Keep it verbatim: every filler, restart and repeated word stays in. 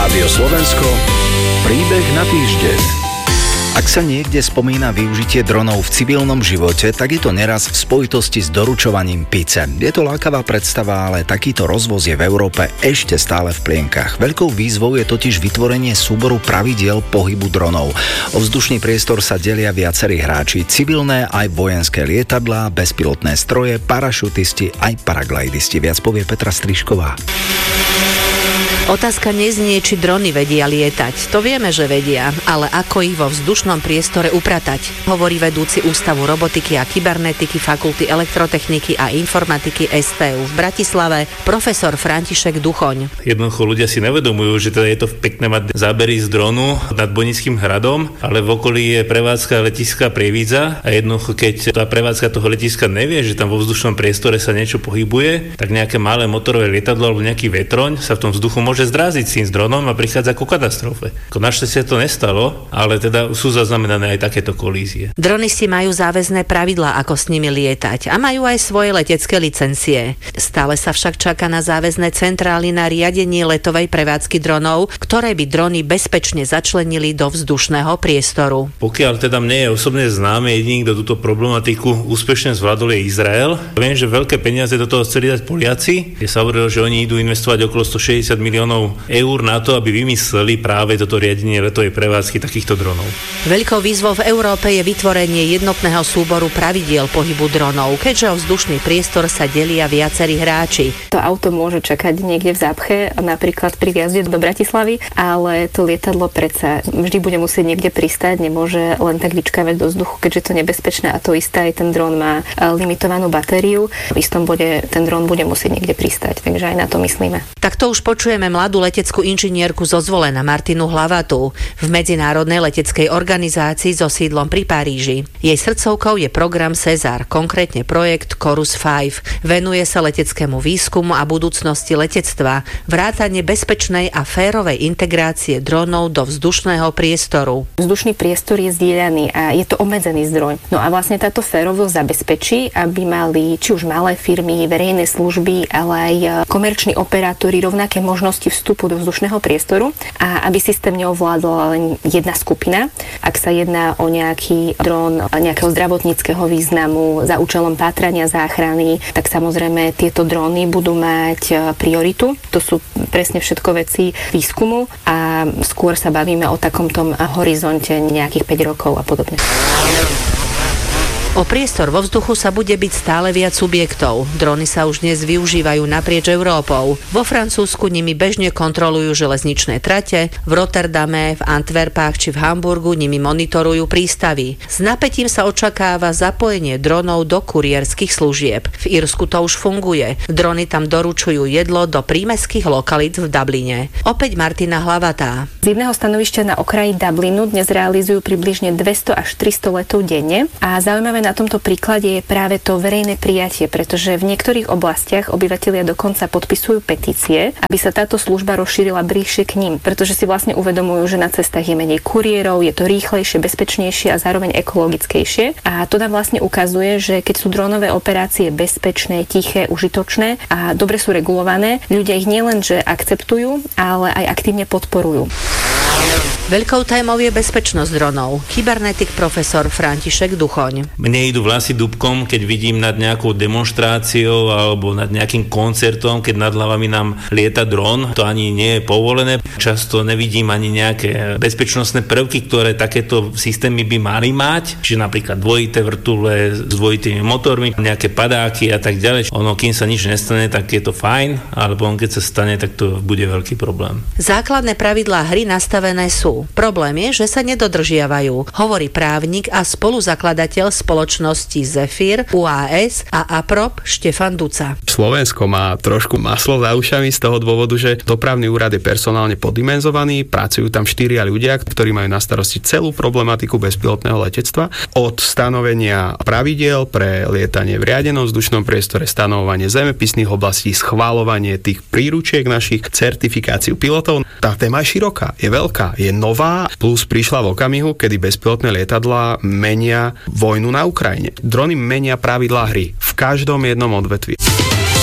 Rádio Slovensko, príbeh na týždeň. Ak sa niekde spomína využitie dronov v civilnom živote, tak je to neraz v spojitosti s doručovaním pice. Je to lákavá predstava, ale takýto rozvoz je v Európe ešte stále v plienkach. Veľkou výzvou je totiž vytvorenie súboru pravidiel pohybu dronov. O vzdušný priestor sa delia viacerí hráči, civilné aj vojenské lietadlá, bezpilotné stroje, parašutisti aj paraglajdisti. Viac povie Petra Strižková. Otázka neznie, či drony vedia lietať. To vieme, že vedia, ale ako ich vo vzdušnom priestore upratať, hovorí vedúci Ústavu robotiky a kybernetiky Fakulty elektrotechniky a informatiky es té ú v Bratislave, profesor František Duchoň. Jednoducho ľudia si nevedomujú, že teda je to pekné mať zábery z dronu nad Bojnickým hradom, ale v okolí je prevádzka letiska Prievidza a jednoducho keď tá prevádzka toho letiska nevie, že tam vo vzdušnom priestore sa niečo pohybuje, tak nejaké malé motorové lietadlo alebo nejaký vetroň sa v tom vzduchu môže zdraziť s tým s dronom a prichádza ku katastrofe. Našťastie to nestalo, ale teda sú zaznamenané aj takéto kolízie. Dronisti majú záväzné pravidlá, ako s nimi lietať a majú aj svoje letecké licencie. Stále sa však čaká na záväzné centrály na riadenie letovej prevádzky dronov, ktoré by drony bezpečne začlenili do vzdušného priestoru. Pokiaľ teda mne je osobne známe, jediný, kto túto problematiku úspešne zvládol, je Izrael. Viem, že veľké peniaze do toho chceli dať Poliaci, kde sa hovorilo, že oni idú investovať okolo stošesťdesiat miliónov eur na to, aby vymysleli práve toto riadenie letovej prevádzky takýchto dronov. Veľkou výzvou v Európe je vytvorenie jednotného súboru pravidiel pohybu dronov, keďže o vzdušný priestor sa delia viacerí hráči. To auto môže čakať niekde v zápche, napríklad pri vjazde do Bratislavy, ale to lietadlo predsa vždy bude musieť niekde pristať, nemôže len tak vyčkávať do vzduchu, keďže to je nebezpečné, a to isté aj ten dron má limitovanú batériu. V istom bode ten dron bude musieť niekde pristať, takže aj na to myslíme. Tak to už počujeme mladú leteckú inžinierku zo Zvolena Martinu Hlavatú v Medzinárodnej leteckej organizácii so sídlom pri Paríži. Jej srdcovkou je program César, konkrétne projekt Chorus päť. Venuje sa leteckému výskumu a budúcnosti letectva, vrátane bezpečnej a férovej integrácie dronov do vzdušného priestoru. Vzdušný priestor je zdieľaný a je to obmedzený zdroj. No a vlastne táto férovosť zabezpečí, aby mali či už malé firmy, verejné služby, ale aj komerční operátori rovnaké možnosti vstupu do vzdušného priestoru a aby systém neovládla len jedna skupina. Ak sa jedná o nejaký dron nejakého zdravotníckeho významu za účelom pátrania, záchrany, tak samozrejme tieto dróny budú mať prioritu. To sú presne všetko veci výskumu a skôr sa bavíme o takomto horizonte nejakých päť rokov a podobne. O priestor vo vzduchu sa bude byť stále viac subjektov. Drony sa už dnes využívajú naprieč Európou. Vo Francúzsku nimi bežne kontrolujú železničné trate, v Rotterdame, v Antwerpách či v Hamburgu nimi monitorujú prístavy. S napätím sa očakáva zapojenie dronov do kurierských služieb. V Írsku to už funguje. Drony tam doručujú jedlo do prímestských lokalít v Dubline. Opäť Martina Hlavatá. Z jedného stanovišťa na okraji Dublinu dnes realizujú približne dvesto až tristo letov denne a zaujímavé na tomto príklade je práve to verejné prijatie, pretože v niektorých oblastiach obyvatelia dokonca podpisujú petície, aby sa táto služba rozšírila bližšie k ním, pretože si vlastne uvedomujú, že na cestách je menej kuriérov, je to rýchlejšie, bezpečnejšie a zároveň ekologickejšie. A to nám vlastne ukazuje, že keď sú dronové operácie bezpečné, tiché, užitočné a dobre sú regulované, ľudia ich nielenže akceptujú, ale aj aktívne podporujú. Veľkou témou je bezpečnosť dronov. Kybernetik profesor František Duchoň. Mne idú vlasy dúbkom, keď vidím nad nejakou demonštráciou alebo nad nejakým koncertom, keď nad hlavami nám lieta dron. To ani nie je povolené. Často nevidím ani nejaké bezpečnostné prvky, ktoré takéto systémy by mali mať. Čiže napríklad dvojité vrtule s dvojitými motormi, nejaké padáky a tak ďalej. Ono, kým sa nič nestane, tak je to fajn, alebo on keď sa stane, tak to bude veľký problém. Základné pravidlá hry nastavené sú. Problém je, že sa nedodržiavajú, hovorí právnik a spoluzakladateľ spoločnosti Zephyr, ú á es a Aprop Štefan Duca. Slovensko má trošku maslo za ušami z toho dôvodu, že dopravný úrad je personálne poddimenzovaný, pracujú tam štyria ľudia, ktorí majú na starosti celú problematiku bezpilotného letectva, od stanovenia pravidiel pre lietanie v riadenom vzdušnom priestore, stanovovanie zemepisných oblastí, schvaľovanie tých príručiek našich, certifikáciu pilotov. Tá téma je široká, je veľká, je nová, plus prišla v okamihu, kedy bezpilotné lietadlá menia vojnu na Ukrajine. Drony menia pravidlá hry v každom jednom odvetví.